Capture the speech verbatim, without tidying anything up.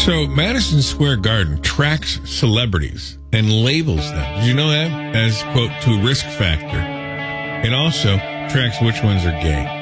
So Madison Square Garden tracks celebrities and labels them. Did you know that? As, quote, to risk factor. It also tracks which ones are gay.